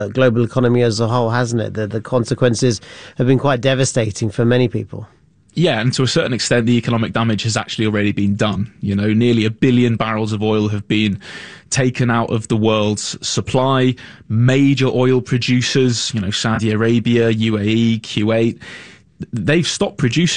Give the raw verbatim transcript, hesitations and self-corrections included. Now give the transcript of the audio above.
global economy as a whole, hasn't it? The, the consequences have been quite devastating for many people. Yeah, and to a certain extent, the economic damage has actually already been done. You know, nearly a billion barrels of oil have been taken out of the world's supply. Major oil producers, you know, Saudi Arabia, U A E, Kuwait, they've stopped producing